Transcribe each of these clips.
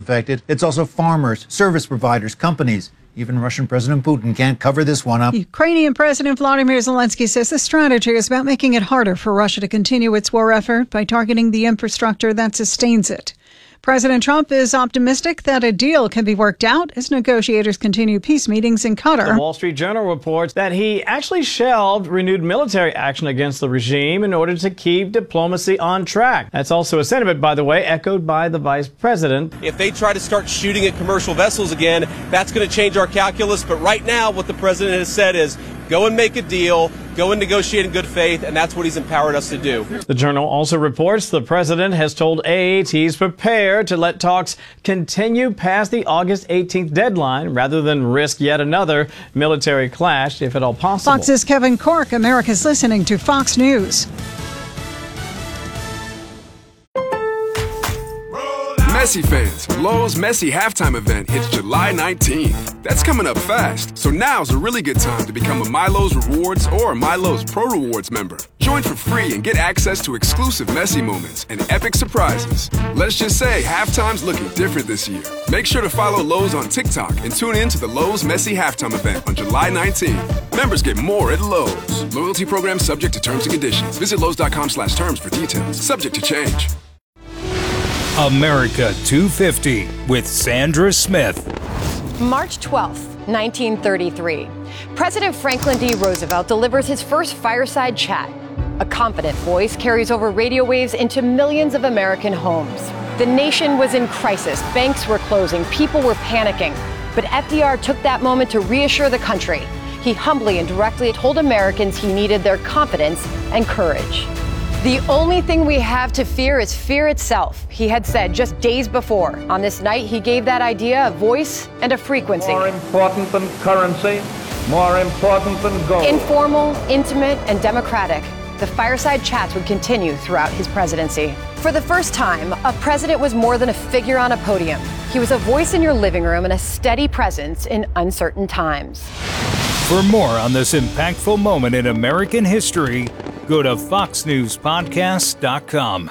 affected. It's also farmers, service providers, companies. Even Russian President Putin can't cover this one up. Ukrainian President Vladimir Zelensky says the strategy is about making it harder for Russia to continue its war effort by targeting the infrastructure that sustains it. President Trump is optimistic that a deal can be worked out as negotiators continue peace meetings in Qatar. The Wall Street Journal reports that he actually shelved renewed military action against the regime in order to keep diplomacy on track. That's also a sentiment, by the way, echoed by the vice president. If they try to start shooting at commercial vessels again, that's going to change our calculus. But right now, what the president has said is go and make a deal, go and negotiate in good faith, and that's what he's empowered us to do. The Journal also reports the president has told AAT he's prepared to let talks continue past the August 18th deadline rather than risk yet another military clash, if at all possible. Fox's Kevin Corke, America's listening to Fox News. Messi fans, Lowe's Messi halftime event hits July 19th. That's coming up fast, so now's a really good time to become a MyLowe's Rewards or MyLowe's Pro Rewards member. Join for free and get access to exclusive Messi moments and epic surprises. Let's just say halftime's looking different this year. Make sure to follow Lowe's on TikTok and tune in to the Lowe's Messi halftime event on July 19th. Members get more at Lowe's. Loyalty program subject to terms and conditions. Visit Lowe's.com/terms for details. Subject to change. America 250 with Sandra Smith. March 12th, 1933. President Franklin D. Roosevelt delivers his first fireside chat. A confident voice carries over radio waves into millions of American homes. The nation was in crisis. Banks were closing. People were panicking. But FDR took that moment to reassure the country. He humbly and directly told Americans he needed their confidence and courage. The only thing we have to fear is fear itself, he had said just days before. On this night, he gave that idea a voice and a frequency. More important than currency, more important than gold. Informal, intimate, and democratic, the fireside chats would continue throughout his presidency. For the first time, a president was more than a figure on a podium. He was a voice in your living room and a steady presence in uncertain times. For more on this impactful moment in American history, go to foxnewspodcast.com.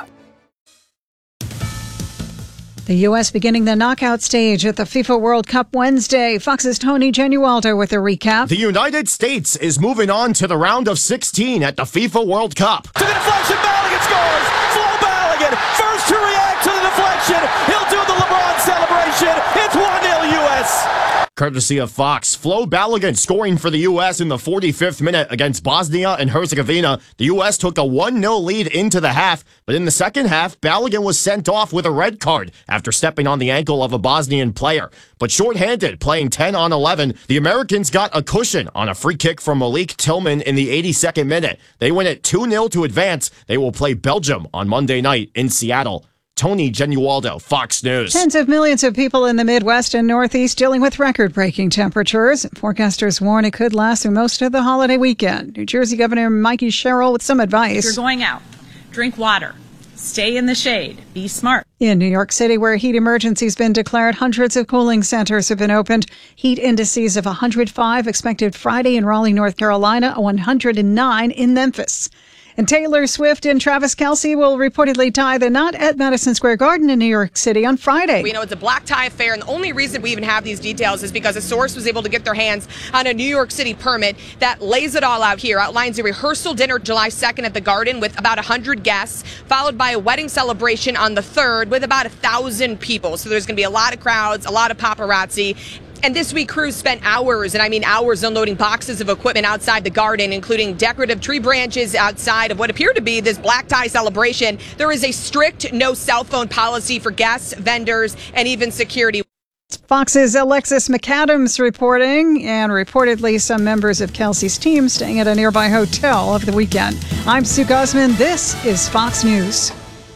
The U.S. beginning the knockout stage at the FIFA World Cup Wednesday. Fox's Tony Genualdo with a recap. The United States is moving on to the round of 16 at the FIFA World Cup. To the deflection, Balogun scores! Flo Balogun, first to react to the deflection. He'll do the LeBron celebration. It's 1-0 U.S. Courtesy of Fox, Flo Balogun scoring for the U.S. in the 45th minute against Bosnia and Herzegovina. The U.S. took a 1-0 lead into the half, but in the second half, Balogun was sent off with a red card after stepping on the ankle of a Bosnian player. But shorthanded, playing 10 on 11, the Americans got a cushion on a free kick from Malik Tillman in the 82nd minute. They win it 2-0 to advance. They will play Belgium on Monday night in Seattle. Tony Genualdo, Fox News. Tens of millions of people in the Midwest and Northeast dealing with record-breaking temperatures. Forecasters warn it could last through most of the holiday weekend. New Jersey Governor Mikey Sherrill with some advice. If you're going out, drink water. Stay in the shade. Be smart. In New York City, where a heat emergency has been declared, hundreds of cooling centers have been opened. Heat indices of 105 expected Friday in Raleigh, North Carolina, 109 in Memphis. And Taylor Swift and Travis Kelce will reportedly tie the knot at Madison Square Garden in New York City on Friday. We know it's a black tie affair, and the only reason we even have these details is because a source was able to get their hands on a New York City permit that lays it all out here, outlines a rehearsal dinner July 2nd at the Garden with about 100 guests, followed by a wedding celebration on the 3rd with about 1,000 people. So there's going to be a lot of crowds, a lot of paparazzi. And this week, crews spent hours, and I mean hours, unloading boxes of equipment outside the Garden, including decorative tree branches outside of what appeared to be this black tie celebration. There is a strict no cell phone policy for guests, vendors, and even security. Fox's Alexis McAdams reporting, and reportedly some members of Kelsey's team staying at a nearby hotel over the weekend. I'm Sue Guzman. This is Fox News.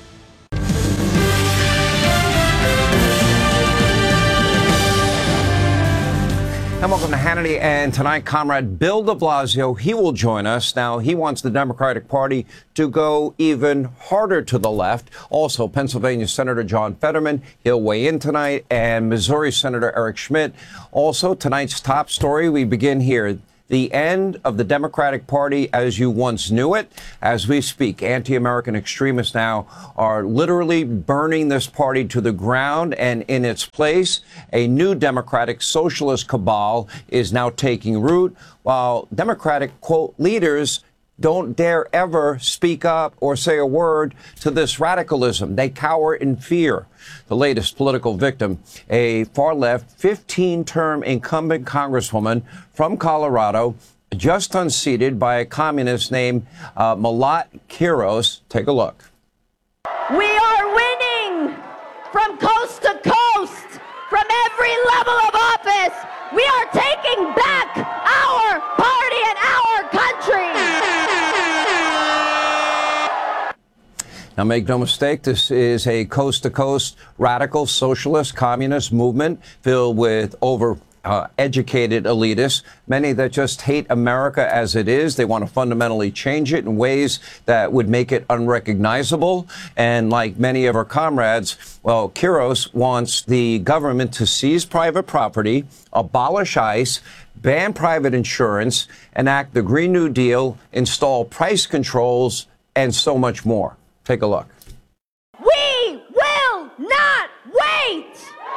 And welcome to Hannity and tonight, Comrade Bill de Blasio. He will join us. Now, he wants the Democratic Party to go even harder to the left. Also, Pennsylvania Senator John Fetterman, he'll weigh in tonight, and Missouri Senator Eric Schmidt. Also, tonight's top story, we begin here. the end of the Democratic Party as you once knew it. As we speak, anti-American extremists now are literally burning this party to the ground, and in its place, a new Democratic socialist cabal is now taking root, while Democratic, quote, leaders don't dare ever speak up or say a word to this radicalism. They cower in fear. The latest political victim, a far-left 15-term incumbent congresswoman from Colorado, just unseated by a communist named Malat Quiros. Take a look. We are winning from coast to coast, from every level of office. We are taking back our party and our country. Now, make no mistake, this is a coast-to-coast radical socialist communist movement filled with educated elitists, many that just hate America as it is. They want to fundamentally change it in ways that would make it unrecognizable. And like many of our comrades, well, Quiros wants the government to seize private property, abolish ICE, ban private insurance, enact the Green New Deal, install price controls, and so much more. Take a look. We will not wait!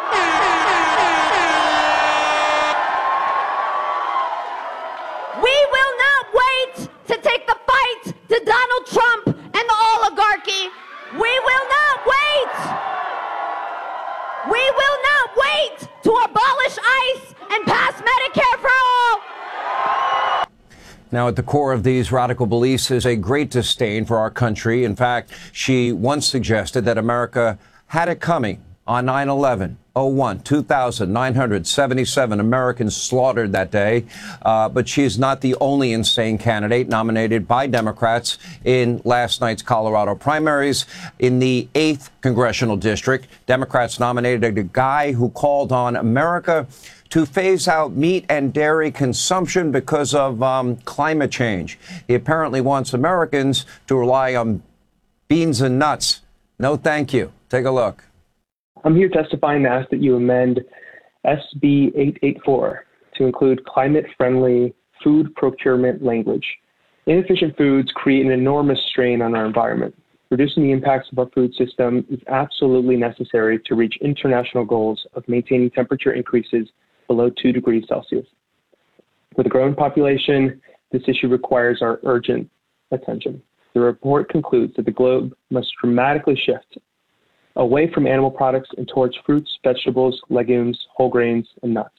We will not wait to take the fight to Donald Trump and the oligarchy. We will not wait! We will not wait to abolish ICE and pass Medicare for all! Now, at the core of these radical beliefs is a great disdain for our country. In fact, she once suggested that America had it coming on 9/11. 2,977 Americans slaughtered that day. But she is not the only insane candidate nominated by Democrats in last night's Colorado primaries. In the 8th Congressional District, Democrats nominated a guy who called on America to phase out meat and dairy consumption because of climate change. He apparently wants Americans to rely on beans and nuts. No, thank you. Take a look. I'm here testifying to ask that you amend SB 884 to include climate-friendly food procurement language. Inefficient foods create an enormous strain on our environment. Reducing the impacts of our food system is absolutely necessary to reach international goals of maintaining temperature increases below 2 degrees Celsius. With a growing population, this issue requires our urgent attention. The report concludes that the globe must dramatically shift away from animal products and towards fruits, vegetables, legumes, whole grains, and nuts.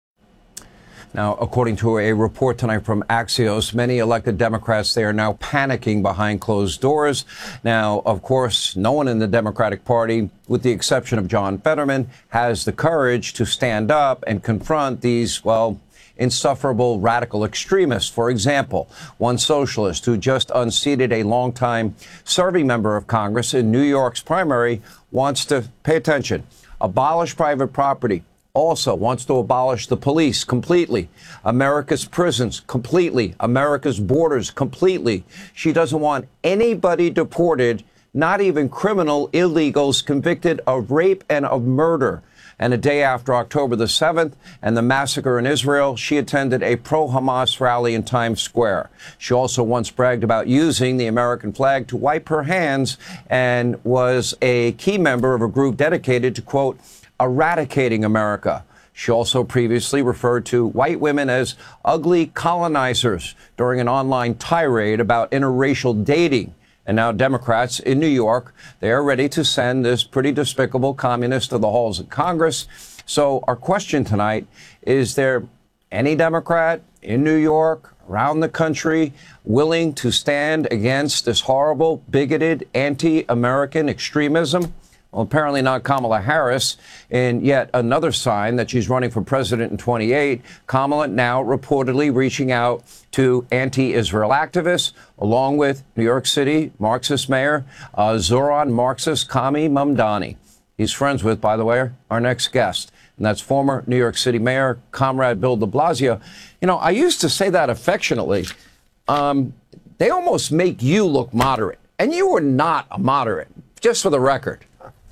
Now, according to a report tonight from Axios, many elected Democrats, they are now panicking behind closed doors. Now, of course, no one in the Democratic Party, with the exception of John Fetterman, has the courage to stand up and confront these, well, insufferable radical extremists. For example, one socialist who just unseated a longtime serving member of Congress in New York's primary wants to, pay attention, abolish private property. Also wants to abolish the police completely, America's prisons completely, America's borders completely. She doesn't want anybody deported, not even criminal illegals convicted of rape and of murder. And a day after October the 7th and the massacre in Israel, she attended a pro-Hamas rally in Times Square. She also once bragged about using the American flag to wipe her hands and was a key member of a group dedicated to, quote, eradicating America. She also previously referred to white women as ugly colonizers during an online tirade about interracial dating. And now Democrats in New York, they are ready to send this pretty despicable communist to the halls of Congress. So our question tonight, is there any Democrat in New York, around the country, willing to stand against this horrible, bigoted, anti-American extremism? Well, apparently not Kamala Harris. In yet another sign that she's running for president in 28, Kamala now reportedly reaching out to anti-Israel activists, along with New York City Marxist Mayor Zoran Marxist Kami Mamdani. He's friends with, by the way, our next guest, and that's former New York City Mayor Comrade Bill de Blasio. You know, I used to say that affectionately. They almost make you look moderate, and you were not a moderate, just for the record.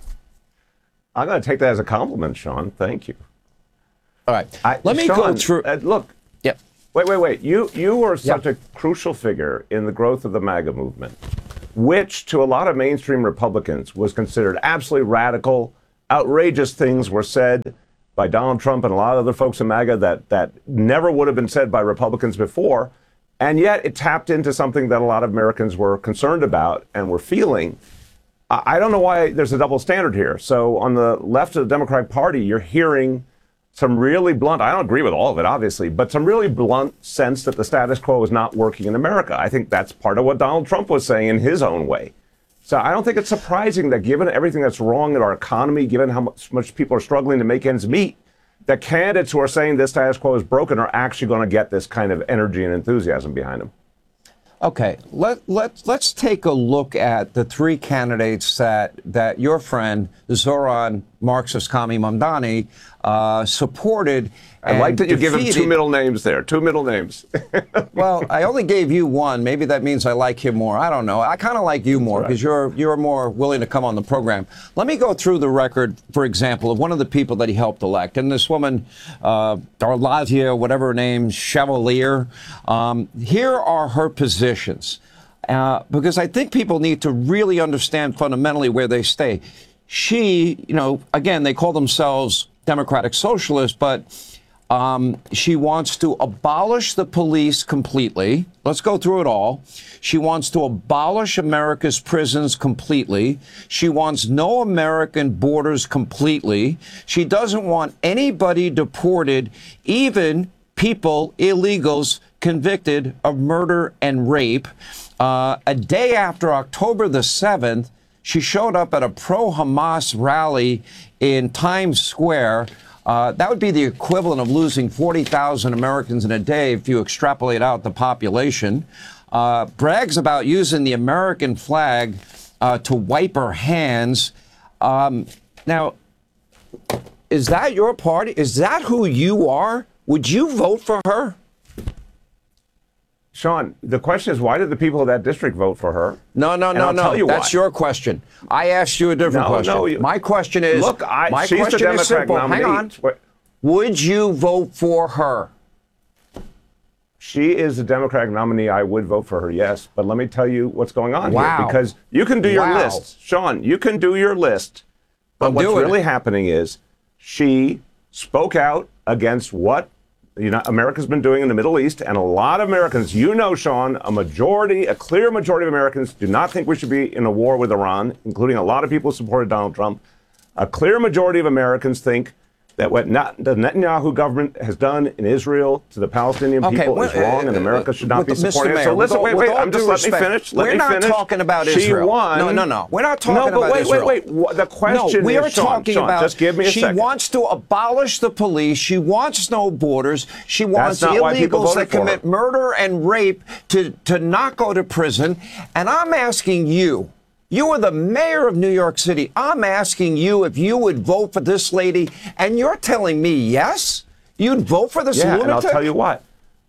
I'm going to take that as a compliment, Sean. Thank you. All right. Let me go through. Look, yep. Wait. You were such a crucial figure in the growth of the MAGA movement, which to a lot of mainstream Republicans was considered absolutely radical. Outrageous things were said by Donald Trump and a lot of other folks in MAGA that never would have been said by Republicans before. And yet it tapped into something that a lot of Americans were concerned about and were feeling. I don't know why there's a double standard here. So on the left of the Democratic Party, you're hearing some really blunt, I don't agree with all of it, obviously, but some really blunt sense that the status quo is not working in America. I think that's part of what Donald Trump was saying in his own way. So I don't think it's surprising that given everything that's wrong in our economy, given how much people are struggling to make ends meet, that candidates who are saying this status quo is broken are actually going to get this kind of energy and enthusiasm behind them. Okay, let's take a look at the three candidates that your friend Zoran Marxist Kami Mamdani supported. I like that you give him two middle names there. Two middle names. Well, I only gave you one. Maybe that means I like him more. I don't know. I kind of like you more because you're more willing to come on the program. Let me go through the record, for example, of one of the people that he helped elect. And this woman, Darlazia, whatever her name, Chevalier. Here are her positions. Because I think people need to really understand fundamentally where they stay. She, again, they call themselves Democratic Socialists, but she wants to abolish the police completely. Let's go through it all. She wants to abolish America's prisons completely. She wants no American borders completely. She doesn't want anybody deported, even people, illegals, convicted of murder and rape. A day after October the 7th, she showed up at a pro-Hamas rally in Times Square. That would be the equivalent of losing 40,000 Americans in a day if you extrapolate out the population. Brags about using the American flag to wipe her hands. Now, is that your party? Is that who you are? Would you vote for her? Sean, the question is, why did the people of that district vote for her? No. That's your question. I asked you a different question. My question is, look, she's the Democratic nominee. Hang on. Would you vote for her? She is the Democratic nominee. I would vote for her, yes. But let me tell you what's going on here. Because you can do your list. Sean, you can do your list. But what's really happening is she spoke out against what America's been doing in the Middle East, and a lot of Americans, Sean, a clear majority of Americans do not think we should be in a war with Iran, including a lot of people who supported Donald Trump. A clear majority of Americans think that what the Netanyahu government has done in Israel to the Palestinian people is wrong, and America should not be supporting it. So listen, wait, let me finish. We're not talking about Israel. She won. No. We're not talking about Israel. Wait. The question is, Sean, just give me a second. She wants to abolish the police. She wants no borders. She wants illegals that commit murder and rape to not go to prison. And I'm asking you, you are the mayor of New York City. I'm asking you if you would vote for this lady, and you're telling me yes? You'd vote for this lunatic? And I'll tell you what.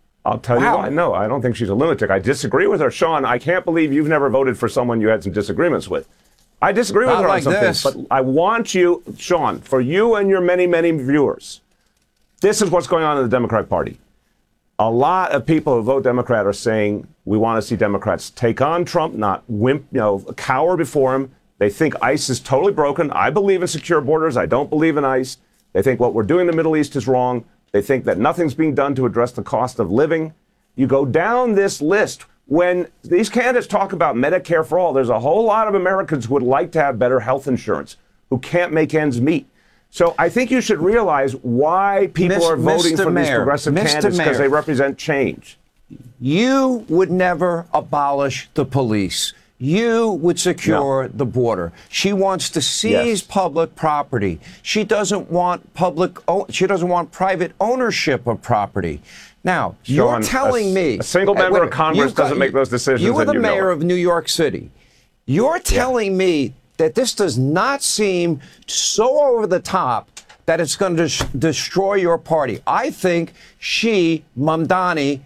No, I don't think she's a lunatic. I disagree with her. Sean, I can't believe you've never voted for someone you had some disagreements with. I disagree with her on some things, but I want you, Sean, for you and your many, many viewers, this is what's going on in the Democratic Party. A lot of people who vote Democrat are saying we want to see Democrats take on Trump, not cower before him. They think ICE is totally broken. I believe in secure borders. I don't believe in ICE. They think what we're doing in the Middle East is wrong. They think that nothing's being done to address the cost of living. You go down this list. When these candidates talk about Medicare for all, there's a whole lot of Americans who would like to have better health insurance, who can't make ends meet. So I think you should realize why people are voting for these progressive candidates, because they represent change. You would never abolish the police. You would secure the border. She wants to seize public property. She doesn't want private ownership of property. Now, Sean, you're telling me a single member of Congress doesn't make those decisions. You were the mayor of New York City. You're telling me that this does not seem so over the top that it's going to destroy your party. I think she, Mamdani,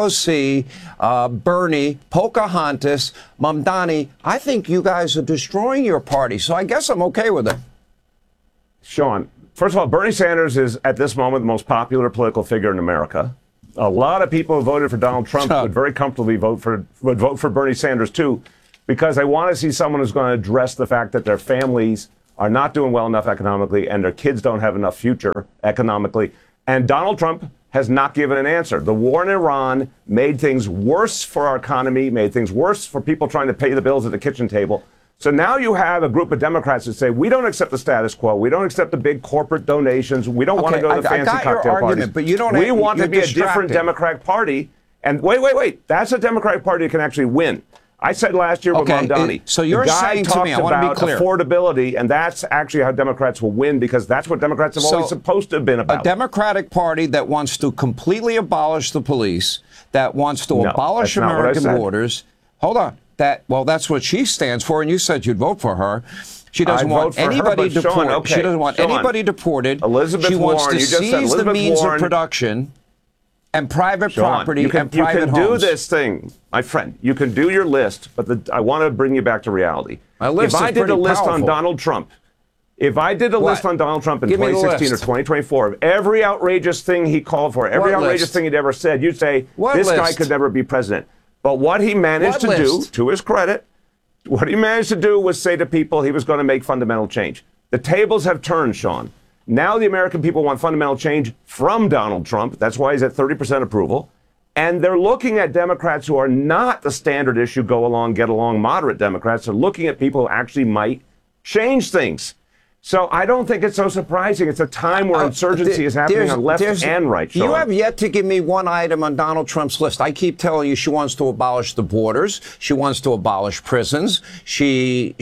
AOC, Bernie, Pocahontas, Mamdani, I think you guys are destroying your party. So I guess I'm okay with it. Sean, first of all, Bernie Sanders is at this moment the most popular political figure in America. a lot of people who voted for Donald Trump would very comfortably vote for Bernie Sanders too, because they want to see someone who's going to address the fact that their families are not doing well enough economically and their kids don't have enough future economically. And Donald Trump has not given an answer. The war in Iran made things worse for our economy, made things worse for people trying to pay the bills at the kitchen table. So now you have a group of Democrats that say, we don't accept the status quo. We don't accept the big corporate donations. We don't want to go to the fancy cocktail parties. But you don't. We want to be a different Democratic Party. And wait. That's a Democratic Party that can actually win. I said last year with Mamdani. So you're saying to me, I want to be clear, affordability, and that's actually how Democrats will win, because that's what Democrats have always supposed to have been about. A Democratic Party that wants to completely abolish the police, that wants to abolish American borders. Hold on. That's what she stands for, and you said you'd vote for her. She doesn't want anybody deported. She doesn't want anybody deported. Elizabeth Warren, she wants to seize the means of production and private property and private homes. You can do this thing, my friend. You can do your list, but I want to bring you back to reality. If I did a list on Donald Trump, in 2016 or 2024 of every outrageous thing he called for, every outrageous thing he'd ever said, you'd say, this guy could never be president. But what he managed to do, to his credit, what he managed to do was say to people he was going to make fundamental change. The tables have turned, Sean. Now the American people want fundamental change from Donald Trump. That's why he's at 30% approval. And they're looking at Democrats who are not the standard issue, go along, get along, moderate Democrats. They're looking at people who actually might change things. So I don't think it's so surprising. It's a time where insurgency is happening on left and right, Sean. You have yet to give me one item on Donald Trump's list. I keep telling you she wants to abolish the borders. She wants to abolish prisons. She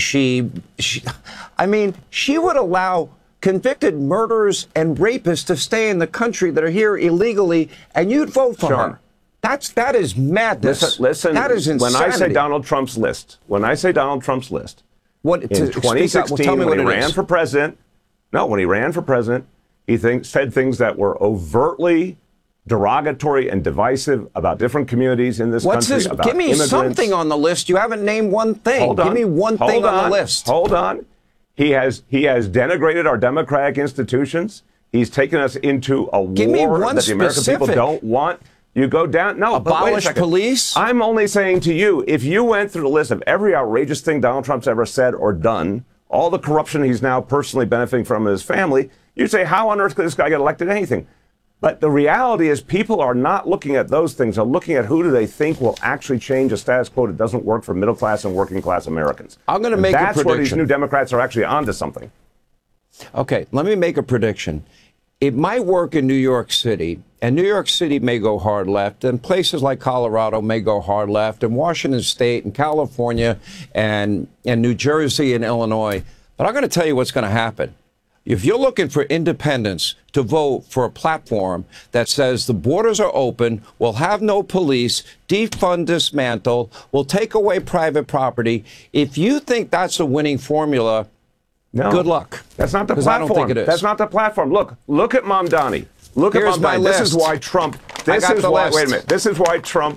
would allow convicted murderers and rapists to stay in the country that are here illegally, and you'd vote for her. That is madness. Listen, that is insanity. When I say Donald Trump's list, in 2016, when he ran for president, he said things that were overtly derogatory and divisive about different communities in this country. About give me immigrants. Something on the list. You haven't named one thing. Give me one thing on the list. Hold on. He has denigrated our democratic institutions. He's taken us into a war that the American people don't want. You go down. No, abolish police. I'm only saying to you, if you went through the list of every outrageous thing Donald Trump's ever said or done, all the corruption he's now personally benefiting from in his family, you'd say, how on earth could this guy get elected anything? But the reality is people are not looking at those things. They're looking at who do they think will actually change a status quo that doesn't work for middle class and working class Americans. I'm going to make a prediction. That's where these new Democrats are actually onto something. Okay, let me make a prediction. It might work in New York City, and New York City may go hard left, and places like Colorado may go hard left, and Washington State and California and New Jersey and Illinois. But I'm going to tell you what's going to happen. If you're looking for independents to vote for a platform that says the borders are open, we'll have no police, defund, dismantle, we'll take away private property, if you think that's a winning formula, good luck. That's not the platform. I don't think it is. That's not the platform. Look at Mamdani. Look at Mamdani. This is why Trump. Wait a minute. This is why Trump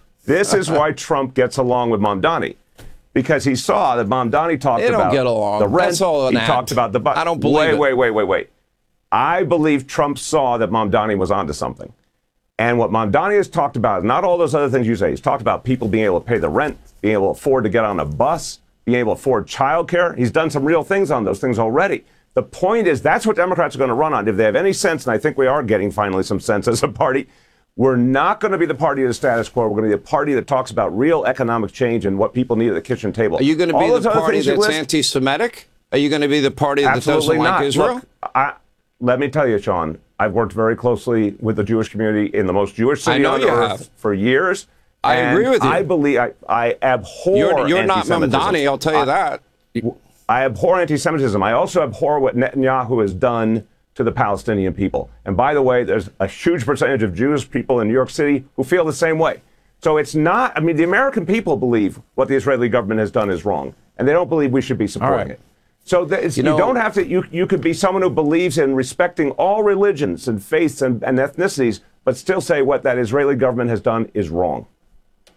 gets along with Mamdani. Because he saw that Mamdani talked about the rent. That's all he talked about the I don't believe it. Wait. I believe Trump saw that Mamdani was onto something. And what Mamdani has talked about, not all those other things you say, he's talked about people being able to pay the rent, being able to afford to get on a bus, being able to afford childcare. He's done some real things on those things already. The point is, that's what Democrats are going to run on. If they have any sense, and I think we are getting finally some sense as a party, we're not going to be the party of the status quo. We're going to be a party that talks about real economic change and what people need at the kitchen table. Are you going to be the party that's anti-Semitic? Are you going to be the party that doesn't like Israel? Look, let me tell you, Sean, I've worked very closely with the Jewish community in the most Jewish city on earth for years. I agree with you. I believe I abhor You're not Mamdani, I'll tell you that. I abhor anti-Semitism. I also abhor what Netanyahu has done to the Palestinian people. And by the way, there's a huge percentage of Jewish people in New York City who feel the same way. So it's not, the American people believe what the Israeli government has done is wrong, and they don't believe we should be supporting it. So you don't have to, you could be someone who believes in respecting all religions and faiths and ethnicities, but still say what that Israeli government has done is wrong.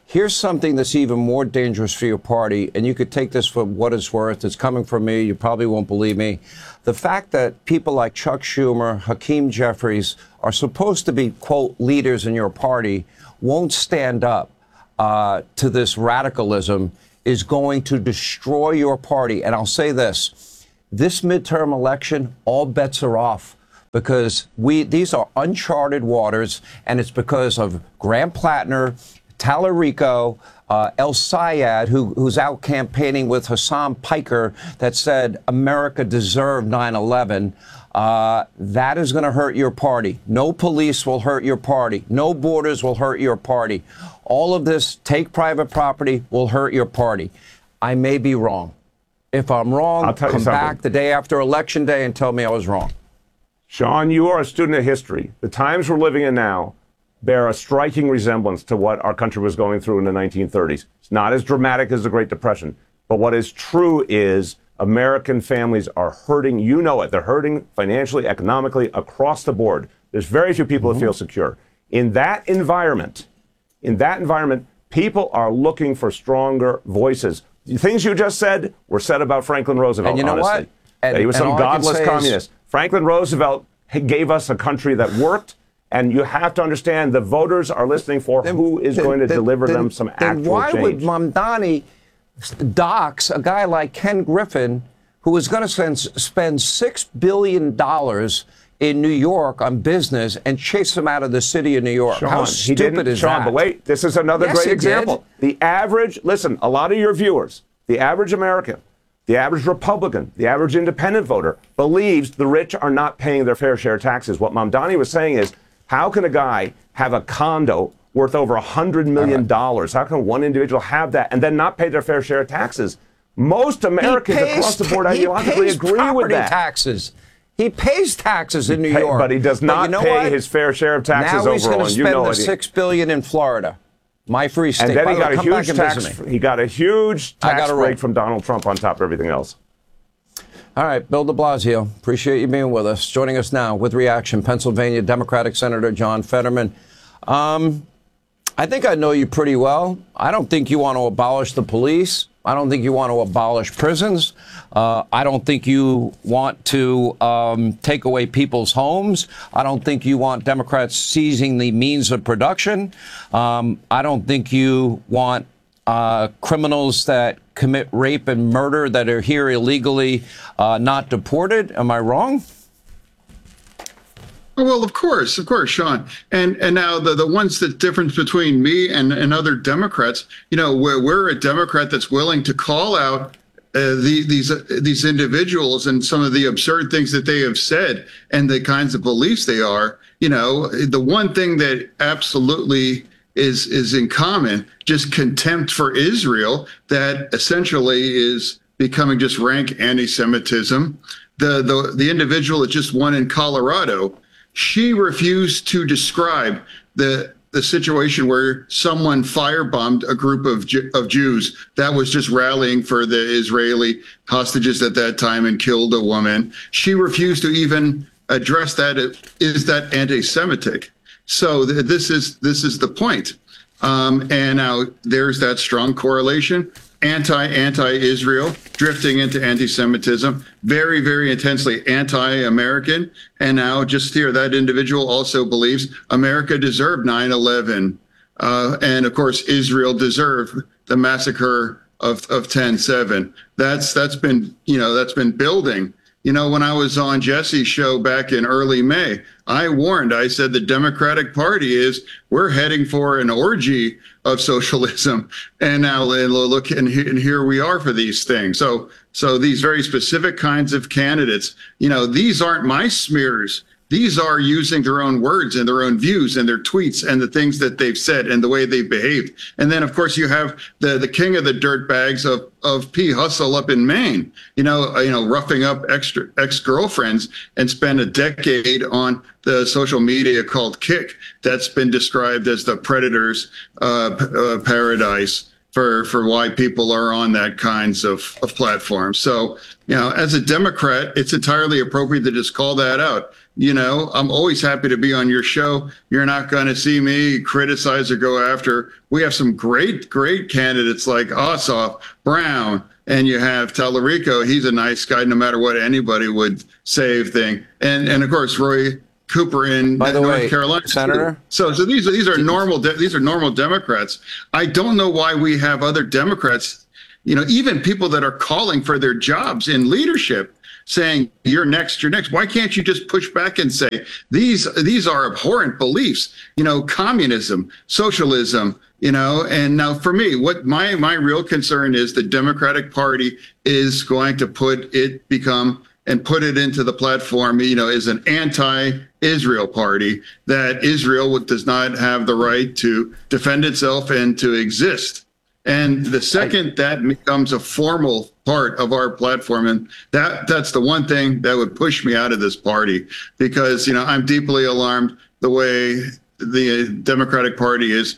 Here's something that's even more dangerous for your party, and you could take this for what it's worth. It's coming from me. You probably won't believe me. The fact that people like Chuck Schumer, Hakeem Jeffries are supposed to be, quote, leaders in your party won't stand up to this radicalism is going to destroy your party. And I'll say this midterm election, all bets are off. Because these are uncharted waters, and it's because of Graham Plattner, Tallarico, El Sayed, who's out campaigning with Hassan Piker, that said America deserved 9/11. That is going to hurt your party. No police will hurt your party. No borders will hurt your party. All of this, take private property, will hurt your party. I may be wrong. If I'm wrong, come back the day after Election Day and tell me I was wrong. Sean, you are a student of history. The times we're living in now bear a striking resemblance to what our country was going through in the 1930s. It's not as dramatic as the Great Depression, but what is true is American families are hurting. You know it. They're hurting financially, economically, across the board. There's very few people that feel secure. In that environment, people are looking for stronger voices. The things you just said were said about Franklin Roosevelt, and you know honestly. What? He was some godless communist. Franklin Roosevelt gave us a country that worked, and you have to understand the voters are listening for who is going to deliver them some actual change. Why would Mamdani dox a guy like Ken Griffin, who is going to spend $6 billion in New York on business, and chase him out of the city of New York? Sean, how stupid is that? But wait, this is another great example. The average, listen, a lot of your viewers, the average American, the average Republican, the average independent voter believes the rich are not paying their fair share of taxes. What Mamdani was saying is, how can a guy have a condo worth over $100 million? How can one individual have that and then not pay their fair share of taxes? Most Americans across the board ideologically agree with that. Taxes. He pays taxes in New York, but he does not pay his fair share of taxes overall. Now he's going to spend the $6 billion in Florida. My free state. And then he got a huge tax. He got a huge tax break from Donald Trump on top of everything else. All right, Bill de Blasio, appreciate you being with us. Joining us now with reaction, Pennsylvania Democratic Senator John Fetterman. I think I know you pretty well. I don't think you want to abolish the police. I don't think you want to abolish prisons. I don't think you want to take away people's homes. I don't think you want Democrats seizing the means of production. I don't think you want criminals that commit rape and murder that are here illegally not deported. Am I wrong? Well, of course, Sean. And now the ones that difference between me and other Democrats, you know, we're a Democrat that's willing to call out these individuals and some of the absurd things that they have said and the kinds of beliefs they are. You know, the one thing that absolutely is in common, just contempt for Israel, that essentially is becoming just rank anti-Semitism. The individual that just won in Colorado, she refused to describe the situation where someone firebombed a group of Jews that was just rallying for the Israeli hostages at that time and killed a woman. She refused to even address that. Is that anti-Semitic? So this is the point. And now there's that strong correlation. Anti-Israel, drifting into anti-Semitism, very, very intensely anti-American. And now just here, that individual also believes America deserved 9/11. And of course, Israel deserved the massacre of 10/7. That's been building. You know, when I was on Jesse's show back in early May, I warned, I said the Democratic Party we're heading for an orgy of socialism. And now look, and here we are for these things. So these very specific kinds of candidates, you know, these aren't my smears. These are using their own words and their own views and their tweets and the things that they've said and the way they've behaved. And then, of course, you have the king of the dirtbags of P. Hustle up in Maine, you know, roughing up ex-girlfriends and spend a decade on the social media called Kick. That's been described as the predator's paradise. for why people are on that kinds of platforms. So, as a Democrat, it's entirely appropriate to just call that out. I'm always happy to be on your show. You're not going to see me criticize or go after. We have some great candidates like Ossoff, Brown, and you have Tallarico. He's a nice guy, no matter what anybody would say thing. And of course, Roy Cooper in North Carolina, Senator. So these are normal Democrats. I don't know why we have other Democrats, even people that are calling for their jobs in leadership, saying you're next. Why can't you just push back and say these are abhorrent beliefs? Communism, socialism. And now for me, what my real concern is, the Democratic Party is going to put it into the platform, is an anti-Israel party, that Israel does not have the right to defend itself and to exist. And the second that becomes a formal part of our platform, and that's the one thing that would push me out of this party, because, I'm deeply alarmed the way the Democratic Party is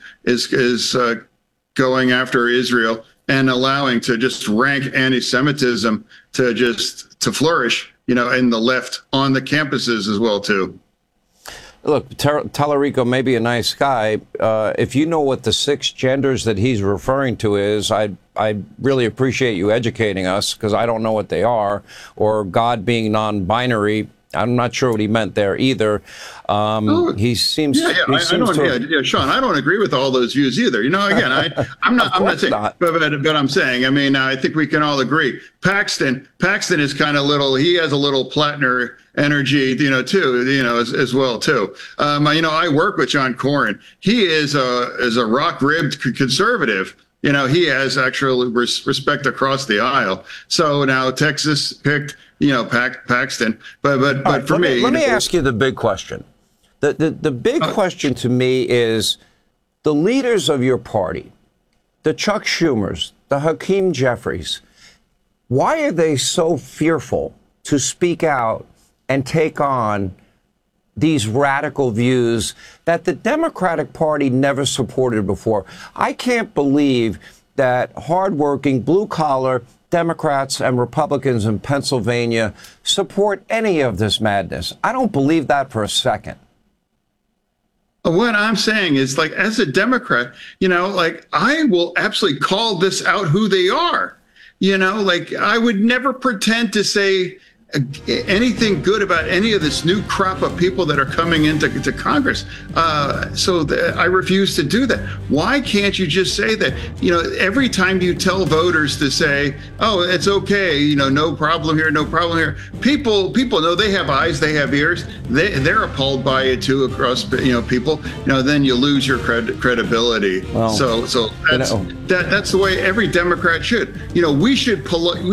going after Israel and allowing to just rank anti-Semitism to flourish, in the left on the campuses as well, too. Look, Tallarico may be a nice guy. If you know what the 6 genders that he's referring to is, I really appreciate you educating us, because I don't know what they are. Or God being non-binary, I'm not sure what he meant there either. He seems. Sean, I don't agree with all those views either. Again, I'm not saying, but I'm saying. I think we can all agree. Paxton is kind of he has a little Plattner energy, too, as well, too. I work with John Cornyn. He is a rock-ribbed conservative. He has actual respect across the aisle. So now Texas picked, Paxton. But for me, let me ask you the big question. The big question to me is, the leaders of your party, the Chuck Schumers, the Hakeem Jeffries, why are they so fearful to speak out and take on these radical views that the Democratic Party never supported before? I can't believe that hardworking, blue-collar Democrats and Republicans in Pennsylvania support any of this madness. I don't believe that for a second. What I'm saying is, as a Democrat, I will absolutely call this out who they are. I would never pretend to say anything good about any of this new crop of people that are coming into Congress. I refuse to do that. Why can't you just say that? Every time you tell voters to say, oh, it's okay, no problem here, no problem here. People know, they have eyes, they have ears. They're appalled by it too, across, people. Then you lose your credibility. Well, so that's the way every Democrat should. We should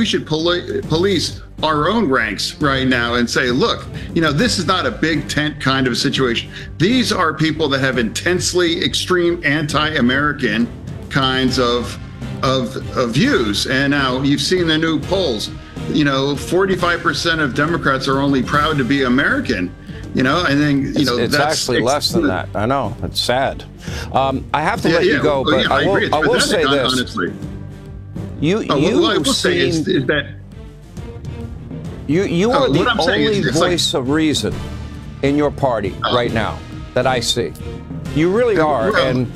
police our own ranks right now and say, look, this is not a big tent kind of situation. These are people that have intensely extreme anti-American kinds of views. And now you've seen the new polls. 45% of Democrats are only proud to be American. I think it's actually less than that. I know, it's sad. I have to let you go, but I will say this. Honestly, what I will say is that. You are the only voice of reason in your party right now that I see. You really are.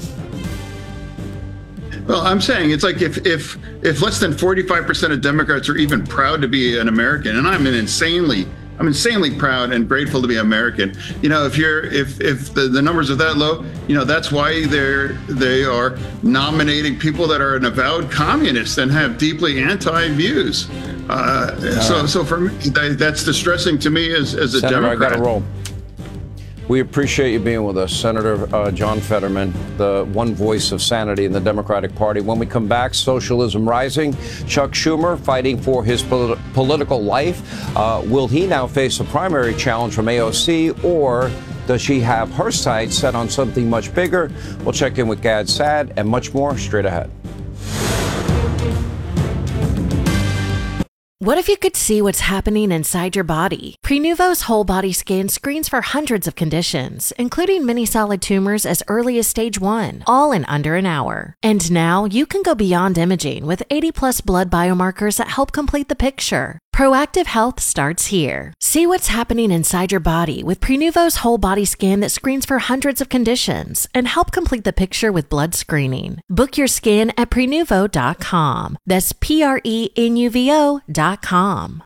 Well, I'm saying it's like if less than 45% of Democrats are even proud to be an American, and I'm insanely proud and grateful to be American. If the numbers are that low, that's why they are nominating people that are an avowed communist and have deeply anti views. So for me, that's distressing to me as a Senator, Democrat. I got to roll. We appreciate you being with us, Senator John Fetterman, the one voice of sanity in the Democratic Party. When we come back, socialism rising, Chuck Schumer fighting for his political life. Will he now face a primary challenge from AOC, or does she have her sights set on something much bigger? We'll check in with Gad Saad and much more straight ahead. What if you could see what's happening inside your body? Prenuvo's whole body scan screens for hundreds of conditions, including many solid tumors as early as stage 1, all in under an hour. And now you can go beyond imaging with 80+ blood biomarkers that help complete the picture. Proactive health starts here. See what's happening inside your body with Prenuvo's whole body scan that screens for hundreds of conditions and help complete the picture with blood screening. Book your scan at Prenuvo.com. That's Prenuvo.com.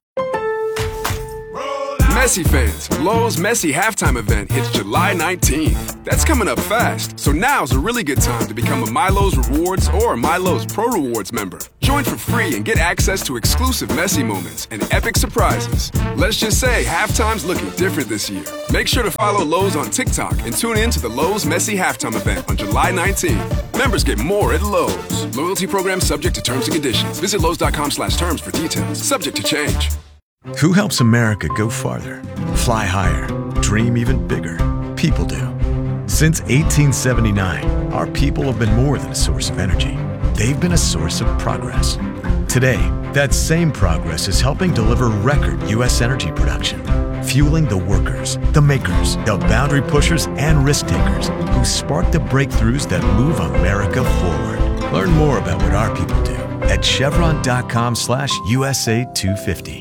Messi fans, Lowe's Messi halftime event hits July 19th. That's coming up fast, so now's a really good time to become a MyLowe's Rewards or MyLowe's Pro Rewards member. Join for free and get access to exclusive Messi moments and epic surprises. Let's just say halftime's looking different this year. Make sure to follow Lowe's on TikTok and tune in to the Lowe's Messi halftime event on July 19th. Members get more at Lowe's. Loyalty program subject to terms and conditions. Visit Lowe's.com/terms for details. Subject to change. Who helps America go farther, fly higher, dream even bigger? People do. Since 1879, our people have been more than a source of energy. They've been a source of progress. Today, that same progress is helping deliver record U.S. energy production, fueling the workers, the makers, the boundary pushers, and risk takers who spark the breakthroughs that move America forward. Learn more about what our people do at Chevron.com/USA250.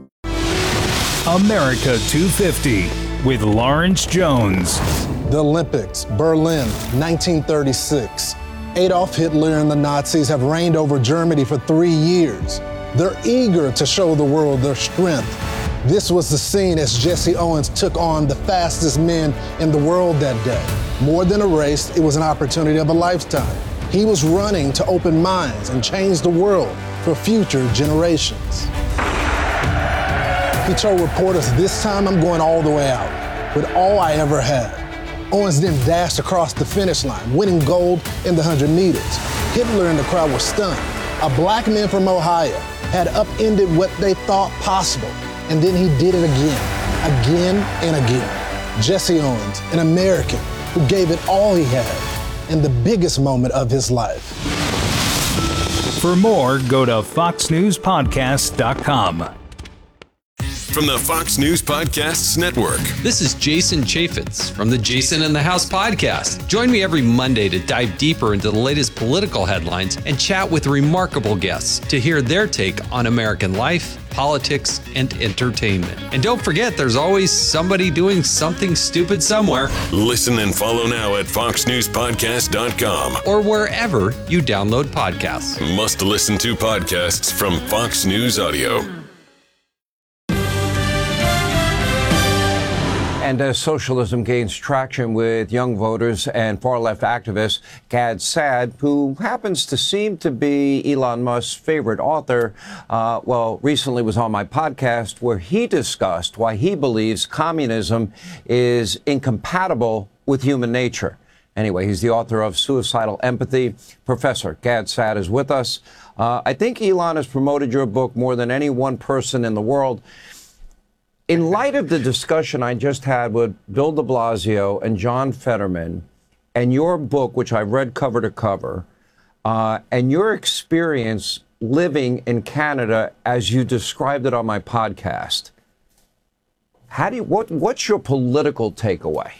America 250 with Lawrence Jones. The Olympics, Berlin, 1936. Adolf Hitler and the Nazis have reigned over Germany for 3 years. They're eager to show the world their strength. This was the scene as Jesse Owens took on the fastest men in the world that day. More than a race, it was an opportunity of a lifetime. He was running to open minds and change the world for future generations. He told reporters, "This time I'm going all the way out with all I ever had." Owens then dashed across the finish line, winning gold in the 100 meters. Hitler and the crowd were stunned. A black man from Ohio had upended what they thought possible, and then he did it again and again. Jesse Owens, an American who gave it all he had in the biggest moment of his life. For more, go to foxnewspodcast.com. From the Fox News Podcasts Network. This is Jason Chaffetz from the Jason in the House podcast. Join me every Monday to dive deeper into the latest political headlines and chat with remarkable guests to hear their take on American life, politics, and entertainment. And don't forget, there's always somebody doing something stupid somewhere. Listen and follow now at foxnewspodcast.com or wherever you download podcasts. Must listen to podcasts from Fox News Audio. And as socialism gains traction with young voters and far-left activists, Gad Saad, who happens to seem to be Elon Musk's favorite author, recently was on my podcast where he discussed why he believes communism is incompatible with human nature. Anyway, he's the author of Suicidal Empathy. Professor Gad Saad is with us. I think Elon has promoted your book more than any one person in the world. In light of the discussion I just had with Bill de Blasio and John Fetterman, and your book, which I've read cover to cover, and your experience living in Canada as you described it on my podcast, what's your political takeaway?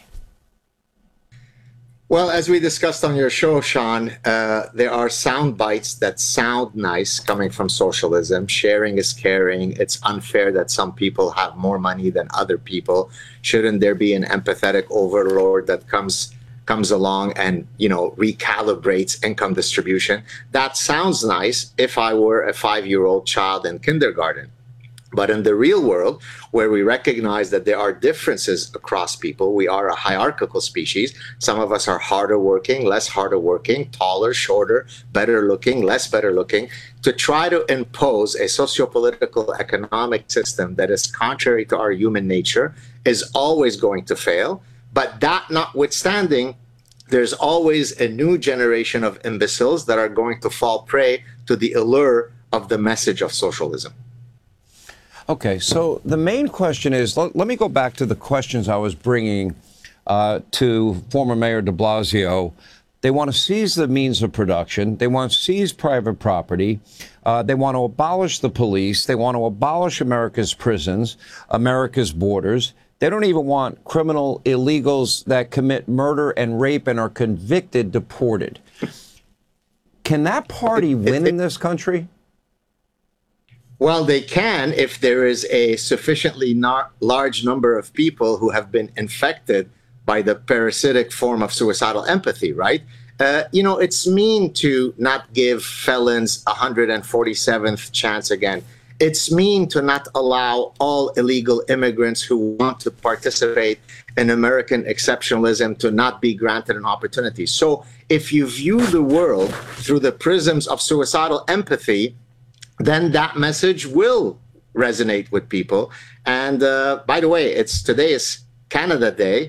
Well, as we discussed on your show, Sean, there are sound bites that sound nice coming from socialism. Sharing is caring. It's unfair that some people have more money than other people. Shouldn't there be an empathetic overlord that comes along and, recalibrates income distribution? That sounds nice if I were a 5-year-old child in kindergarten. But in the real world, where we recognize that there are differences across people, we are a hierarchical species. Some of us are harder working, less harder working, taller, shorter, better looking, less better looking. To try to impose a socio-political economic system that is contrary to our human nature is always going to fail. But that notwithstanding, there's always a new generation of imbeciles that are going to fall prey to the allure of the message of socialism. Okay, so the main question is, let me go back to the questions I was bringing to former Mayor de Blasio They want to seize the means of production. They want to seize private property. They want to abolish the police. They want to abolish America's prisons, America's borders. They don't even want criminal illegals that commit murder and rape and are convicted deported. Can that party win in this country? Well, they can if there is a sufficiently large number of people who have been infected by the parasitic form of suicidal empathy, right? It's mean to not give felons a 147th chance again. It's mean to not allow all illegal immigrants who want to participate in American exceptionalism to not be granted an opportunity. So if you view the world through the prisms of suicidal empathy, then that message will resonate with people. And by the way, today is Canada Day.